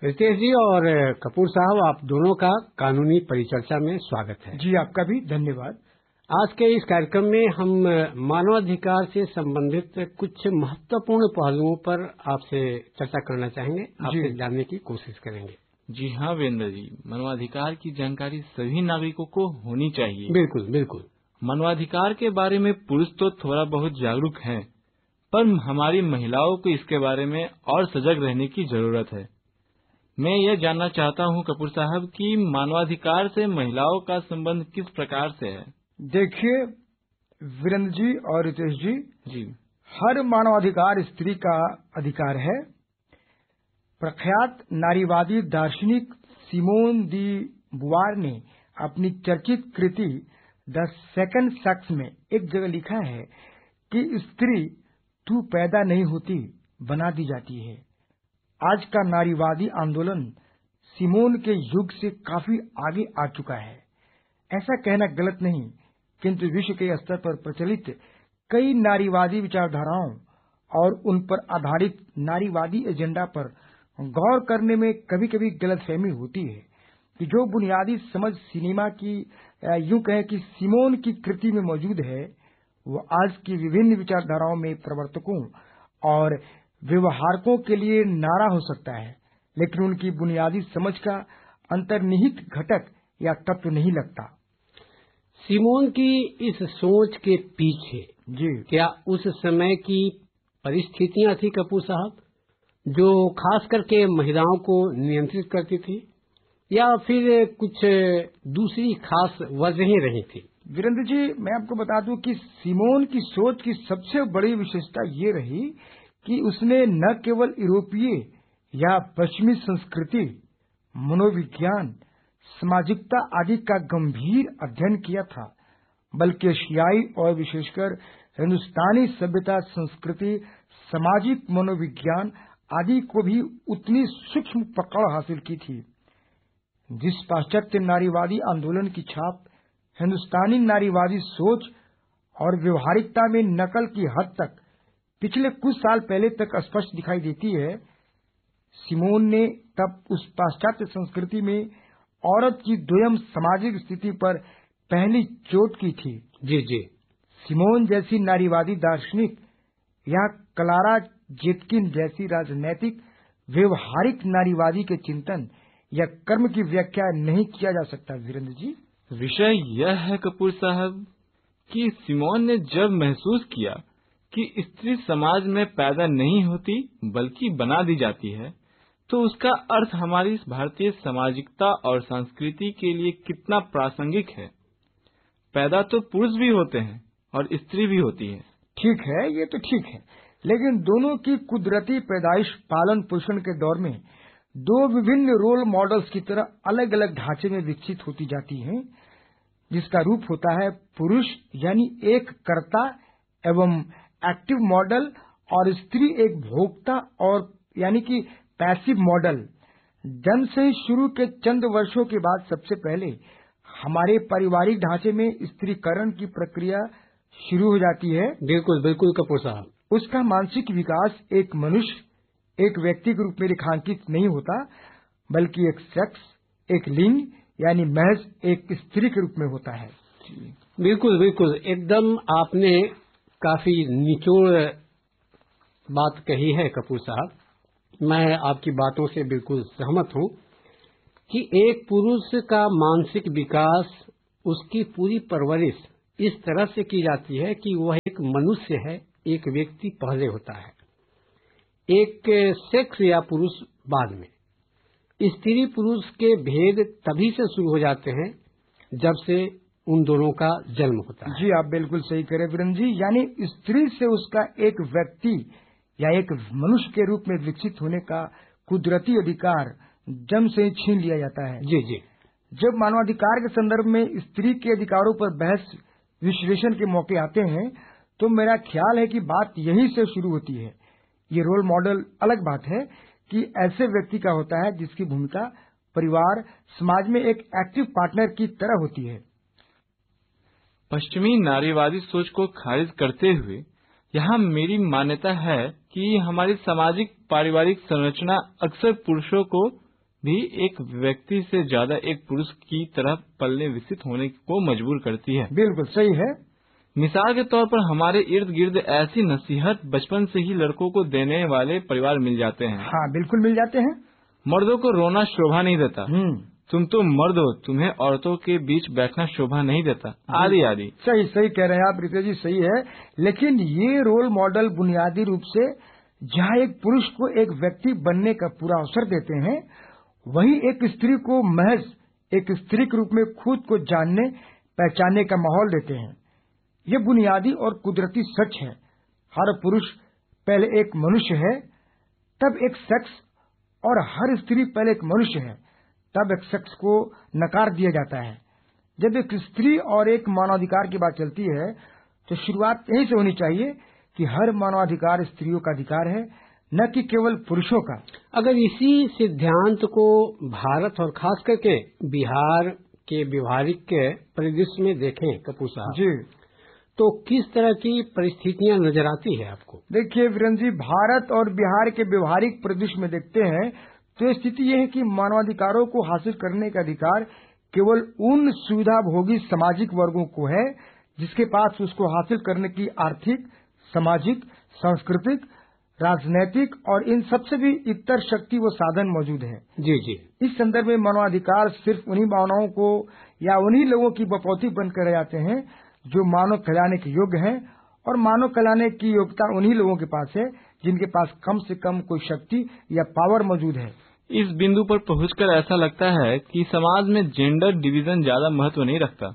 रितेश जी और कपूर साहब, आप दोनों का कानूनी परिचर्चा में स्वागत है। जी, आपका भी धन्यवाद। आज के इस कार्यक्रम में हम मानवाधिकार से संबंधित कुछ महत्वपूर्ण पहलुओं पर आपसे चर्चा करना चाहेंगे, आपसे जानने की कोशिश करेंगे। जी हाँ वीरेंद्र जी, मानवाधिकार की जानकारी सभी नागरिकों को होनी चाहिए। बिल्कुल बिल्कुल। मानवाधिकार के बारे में पुरुष तो थोड़ा बहुत जागरूक हैं, पर हमारी महिलाओं को इसके बारे में और सजग रहने की जरूरत है। मैं यह जानना चाहता हूँ कपूर साहब कि मानवाधिकार से महिलाओं का संबंध किस प्रकार से है। देखिए वीरेंद्र जी और रितेश जी, हर मानवाधिकार स्त्री का अधिकार है। प्रख्यात नारीवादी दार्शनिक सिमोन दी बुवार ने अपनी चर्चित कृति द सेकंड सेक्स में एक जगह लिखा है कि स्त्री तू पैदा नहीं होती, बना दी जाती है। आज का नारीवादी आंदोलन सिमोन के युग से काफी आगे आ चुका है। ऐसा कहना गलत नहीं, किंतु विश्व के स्तर पर प्रचलित कई नारीवादी विचारधाराओं और उन पर आधारित नारीवादी एजेंडा पर गौर करने में कभी कभी गलतफहमी होती है कि जो बुनियादी समझ सिनेमा की यूं कहें कि सिमोन की कृति में मौजूद है, वो आज की विभिन्न विचारधाराओं में प्रवर्तकों और व्यवहारकों के लिए नारा हो सकता है, लेकिन उनकी बुनियादी समझ का अंतर्निहित घटक या तत्व नहीं लगता। सिमोन की इस सोच के पीछे जी क्या उस समय की परिस्थितियां थी कपूर साहब, जो खास करके महिलाओं को नियंत्रित करती थी, या फिर कुछ दूसरी खास वजहें रही थी? वीरेंद्र जी, मैं आपको बता दूं कि सिमोन की सोच की सबसे बड़ी विशेषता ये रही कि उसने न केवल यूरोपीय या पश्चिमी संस्कृति, मनोविज्ञान, सामाजिकता आदि का गंभीर अध्ययन किया था, बल्कि एशियाई और विशेषकर हिंदुस्तानी सभ्यता, संस्कृति, सामाजिक मनोविज्ञान आदि को भी उतनी सूक्ष्म पकड़ हासिल की थी। जिस पाश्चात्य नारीवादी आंदोलन की छाप हिंदुस्तानी नारीवादी सोच और व्यवहारिकता में नकल की हद तक पिछले कुछ साल पहले तक स्पष्ट दिखाई देती है, सिमोन ने तब उस पाश्चात्य संस्कृति में औरत की दुय्यम सामाजिक स्थिति पर पहली चोट की थी। जी जी। सिमोन जैसी नारीवादी दार्शनिक या क्लारा जेटकिन जैसी राजनैतिक व्यवहारिक नारीवादी के चिंतन या कर्म की व्याख्या नहीं किया जा सकता। वीरेंद्र जी, विषय यह है कपूर साहब कि सिमोन ने जब महसूस किया कि स्त्री समाज में पैदा नहीं होती बल्कि बना दी जाती है, तो उसका अर्थ हमारी भारतीय सामाजिकता और संस्कृति के लिए कितना प्रासंगिक है। पैदा तो पुरुष भी होते हैं और स्त्री भी होती है। ठीक है, ये तो ठीक है, लेकिन दोनों की कुदरती पैदाइश पालन पोषण के दौर में दो विभिन्न रोल मॉडल्स की तरह अलग अलग ढांचे में विकसित होती जाती हैं, जिसका रूप होता है पुरुष यानी एक कर्ता एवं एक्टिव मॉडल, और स्त्री एक भोक्ता और यानी कि पैसिव मॉडल। जन्म से ही शुरू के चंद वर्षों के बाद सबसे पहले हमारे पारिवारिक ढांचे में स्त्रीकरण की प्रक्रिया शुरू हो जाती है। बिल्कुल बिल्कुल कपूर साहब। उसका मानसिक विकास एक मनुष्य, एक व्यक्ति के रूप में रेखांकित नहीं होता, बल्कि एक सेक्स, एक लिंग यानी महज एक स्त्री के रूप में होता है। बिल्कुल बिल्कुल, एकदम आपने काफी निचोड़ बात कही है कपूर साहब। मैं आपकी बातों से बिल्कुल सहमत हूं कि एक पुरुष का मानसिक विकास, उसकी पूरी परवरिश इस तरह से की जाती है कि वह एक मनुष्य है, एक व्यक्ति पहले होता है, एक सेक्स या पुरुष बाद में। स्त्री पुरुष के भेद तभी से शुरू हो जाते हैं जब से उन दोनों का जन्म होता है। जी, आप बिल्कुल सही कह रहे वीरेंद्र जी, यानी स्त्री से उसका एक व्यक्ति या एक मनुष्य के रूप में विकसित होने का कुदरती अधिकार जन्म से ही छीन लिया जाता है। जी जी। जब मानवाधिकार के संदर्भ में स्त्री के अधिकारों पर बहस विश्लेषण के मौके आते हैं, तो मेरा ख्याल है कि बात यहीं से शुरू होती है। ये रोल मॉडल अलग बात है कि ऐसे व्यक्ति का होता है जिसकी भूमिका परिवार, समाज में एक एक्टिव पार्टनर की तरह होती है। पश्चिमी नारीवादी सोच को खारिज करते हुए यहाँ मेरी मान्यता है कि हमारी सामाजिक पारिवारिक संरचना अक्सर पुरुषों को भी एक व्यक्ति से ज्यादा एक पुरुष की तरह पलने विकसित होने को मजबूर करती है। बिल्कुल सही है। मिसाल के तौर पर हमारे इर्द गिर्द ऐसी नसीहत बचपन से ही लड़कों को देने वाले परिवार मिल जाते हैं। हाँ, बिल्कुल मिल जाते हैं। मर्दों को रोना शोभा नहीं देता, तुम तो मर्द हो, तुम्हें औरतों के बीच बैठना शोभा नहीं देता, आदि आदि। सही सही कह रहे हैं आप रितेश जी, सही है। लेकिन ये रोल मॉडल बुनियादी रूप से जहाँ एक पुरुष को एक व्यक्ति बनने का पूरा अवसर देते हैं, वहीं एक स्त्री को महज एक स्त्री के रूप में खुद को जानने पहचानने का माहौल देते हैं। ये बुनियादी और कुदरती सच है। हर पुरुष पहले एक मनुष्य है, तब एक सेक्स, और हर स्त्री पहले एक मनुष्य है, तब एक सेक्स को नकार दिया जाता है। जब एक स्त्री और एक मानवाधिकार की बात चलती है, तो शुरुआत यहीं से होनी चाहिए कि हर मानवाधिकार स्त्रियों का अधिकार है, न कि केवल पुरुषों का। अगर इसी सिद्धांत को भारत और खास करके बिहार के व्यवहारिक परिदृश्य में देखें कपूर साहब जी, तो किस तरह की परिस्थितियां नजर आती है आपको? देखिए वीरेंद्र जी, भारत और बिहार के व्यवहारिक परिदृश्य में देखते हैं तो स्थिति यह है कि मानवाधिकारों को हासिल करने का अधिकार केवल उन सुविधा भोगी सामाजिक वर्गों को है जिसके पास उसको हासिल करने की आर्थिक, सामाजिक, सांस्कृतिक, राजनैतिक और इन सबसे भी इतर शक्ति व साधन मौजूद है। जी जी। इस संदर्भ में मानवाधिकार सिर्फ उन्हीं भावनाओं को या उन्हीं लोगों की बपौती बनकर रह जाते हैं जो मानव कहलाने के योग्य हैं, और मानव कहलाने की योग्यता उन्हीं लोगों के पास है जिनके पास कम से कम कोई शक्ति या पावर मौजूद है। इस बिंदु पर पहुंचकर ऐसा लगता है कि समाज में जेंडर डिवीजन ज्यादा महत्व नहीं रखता,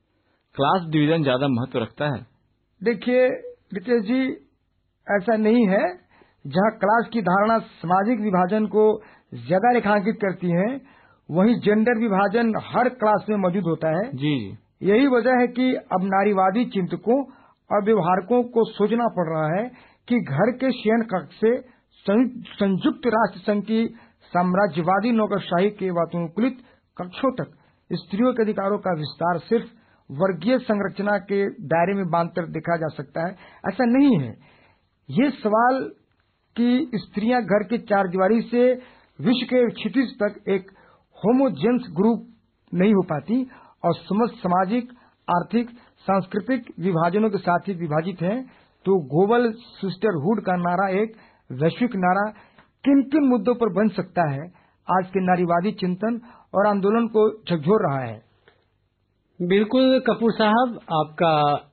क्लास डिवीजन ज्यादा महत्व रखता है। देखिए रितेश जी, ऐसा नहीं है। जहां क्लास की धारणा सामाजिक विभाजन को ज्यादा रेखांकित करती है, वहीं जेंडर विभाजन हर क्लास में मौजूद होता है। जी। यही वजह है कि अब नारीवादी चिंतकों और व्यवहारकों को सोचना पड़ रहा है कि घर के शयन कक्ष से संयुक्त राष्ट्र संघ की साम्राज्यवादी नौकरशाही के वातानुकूलित कक्षों तक स्त्रियों के अधिकारों का विस्तार सिर्फ वर्गीय संरचना के दायरे में बांधकर देखा जा सकता है, ऐसा नहीं है। ये सवाल कि स्त्रियां घर के चारदीवारी से विश्व के क्षितिज तक एक होमोजेन्स ग्रुप नहीं हो पाती और समस्त सामाजिक, आर्थिक, सांस्कृतिक विभाजनों के साथ ही विभाजित हैं, तो ग्लोबल सिस्टरहुड का नारा एक वैश्विक नारा किन किन मुद्दों पर बन सकता है, आज के नारीवादी चिंतन और आंदोलन को झकझोर रहा है। बिल्कुल कपूर साहब, आपका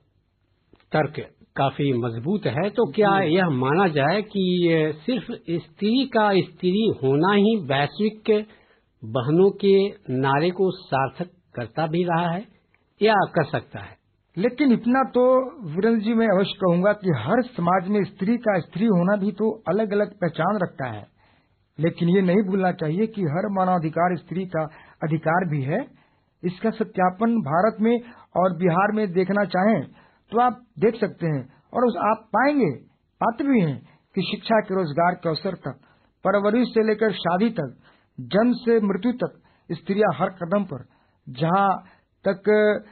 तर्क काफी मजबूत है। तो क्या यह माना जाए कि सिर्फ स्त्री का स्त्री होना ही वैश्विक बहनों के नारे को सार्थक करता भी रहा है या कर सकता है? लेकिन इतना तो वीरेंद्र जी मैं अवश्य कहूंगा कि हर समाज में स्त्री का स्त्री होना भी तो अलग अलग पहचान रखता है। लेकिन ये नहीं भूलना चाहिए कि हर मानवाधिकार स्त्री का अधिकार भी है। इसका सत्यापन भारत में और बिहार में देखना चाहें तो आप देख सकते हैं, और आप पाते भी हैं कि शिक्षा के, रोजगार के अवसर तक, परवरिश से लेकर शादी तक, जन्म से मृत्यु तक स्त्रियां हर कदम पर जहां तक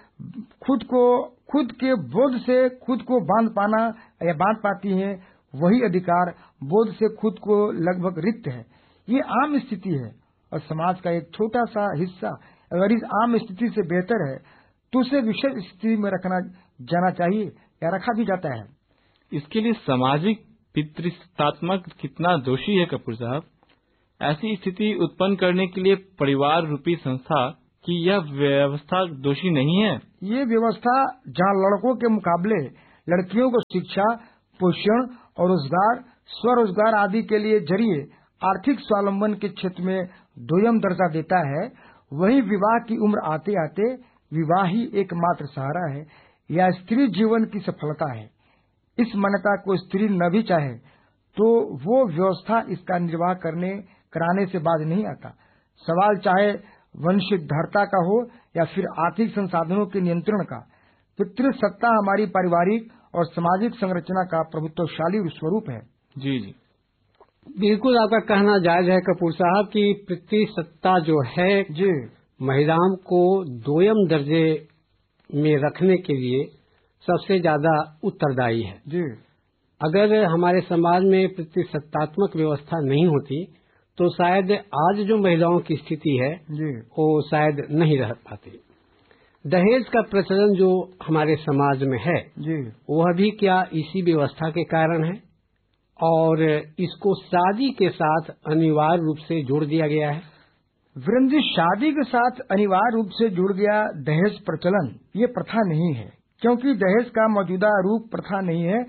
खुद के बोध से खुद को बांध पाती हैं, वही अधिकार बोध से खुद को लगभग रिक्त है। ये आम स्थिति है और समाज का एक छोटा सा हिस्सा अगर इस आम स्थिति से बेहतर है तो उसे विशेष स्थिति में रखना जाना चाहिए या रखा भी जाता है। इसके लिए सामाजिक पितृसत्तात्मक कितना दोषी है कपूर साहब? ऐसी स्थिति उत्पन्न करने के लिए परिवार रूपी संस्था की यह व्यवस्था दोषी नहीं है? ये व्यवस्था जहां लड़कों के मुकाबले लड़कियों को शिक्षा, पोषण और रोजगार, स्वरोजगार आदि के लिए जरिए आर्थिक स्वावलंबन के क्षेत्र में दोयम दर्जा देता है, वहीं विवाह की उम्र आते आते विवाह ही एकमात्र सहारा है या स्त्री जीवन की सफलता है। इस मान्यता को स्त्री न भी चाहे तो वो व्यवस्था इसका निर्वाह कराने से बाज नहीं आता। सवाल चाहे वंशधारता का हो या फिर आर्थिक संसाधनों के नियंत्रण का, पितृसत्ता हमारी पारिवारिक और सामाजिक संरचना का प्रभुत्वशाली स्वरूप है। जी जी, बिल्कुल आपका कहना जायज है कपूर साहब कि पितृसत्ता जो है जी महिलाओं को दोयम दर्जे में रखने के लिए सबसे ज्यादा उत्तरदायी है। जी, अगर हमारे समाज में पितृसत्तात्मक व्यवस्था नहीं होती तो शायद आज जो महिलाओं की स्थिति है जी वो शायद नहीं रह पाती। दहेज का प्रचलन जो हमारे समाज में है जी वह भी क्या इसी व्यवस्था के कारण है, और इसको शादी के साथ अनिवार्य रूप से जोड़ दिया गया है। वीरेंद्र जी, शादी के साथ अनिवार्य रूप से जुड़ गया दहेज प्रचलन, ये प्रथा नहीं है, क्योंकि दहेज का मौजूदा रूप प्रथा नहीं है।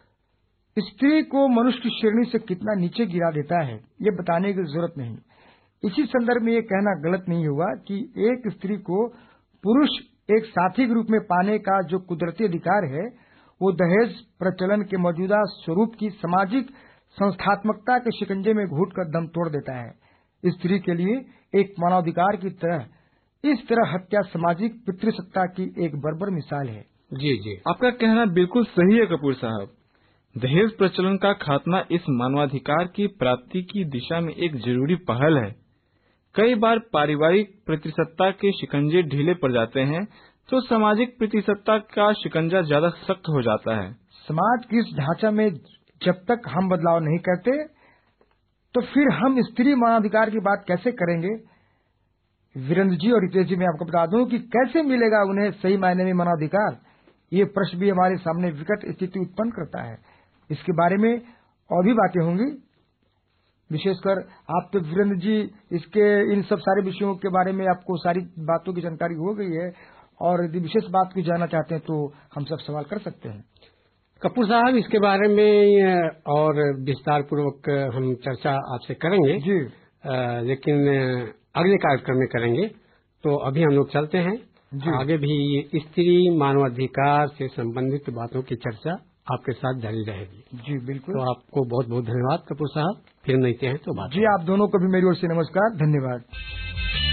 स्त्री को मनुष्य की श्रेणी से कितना नीचे गिरा देता है ये बताने की जरूरत नहीं। इसी संदर्भ में ये कहना गलत नहीं होगा कि एक स्त्री को पुरुष एक साथी के रूप में पाने का जो कुदरती अधिकार है वो दहेज प्रचलन के मौजूदा स्वरूप की सामाजिक संस्थात्मकता के शिकंजे में घुटकर दम तोड़ देता है। स्त्री के लिए एक मानवाधिकार की तरह इस तरह हत्या सामाजिक पितृसत्ता की एक बर्बर मिसाल है। जी जी, आपका कहना बिल्कुल सही है कपूर साहब। दहेज प्रचलन का खात्मा इस मानवाधिकार की प्राप्ति की दिशा में एक जरूरी पहल है। कई बार पारिवारिक प्रतिसत्ता के शिकंजे ढीले पड़ जाते हैं तो सामाजिक प्रतिसत्ता का शिकंजा ज्यादा सख्त हो जाता है। समाज की इस ढांचा में जब तक हम बदलाव नहीं करते तो फिर हम स्त्री मानवाधिकार की बात कैसे करेंगे। वीरेंद्र जी और रितेश जी, मैं आपको बता दूं कि कैसे मिलेगा उन्हें सही मायने में मानवाधिकार, ये प्रश्न भी हमारे सामने विकट स्थिति उत्पन्न करता है। इसके बारे में और भी बातें होंगी, विशेषकर आप तो वीरेंद्र जी इसके इन सब सारे विषयों के बारे में आपको सारी बातों की जानकारी हो गई है, और यदि विशेष बात को जानना चाहते हैं तो हम सब सवाल कर सकते हैं। कपूर साहब, इसके बारे में और विस्तार पूर्वक हम चर्चा आपसे करेंगे जी, लेकिन अगले कार्यक्रम में करेंगे। तो अभी हम लोग चलते हैं जी। आगे भी स्त्री मानवाधिकार से संबंधित बातों की चर्चा आपके साथ जारी रहेगी। जी बिल्कुल। तो आपको बहुत बहुत धन्यवाद कपूर साहब, फिर मिलते हैं तो बात। जी, आप दोनों को भी मेरी ओर से नमस्कार, धन्यवाद।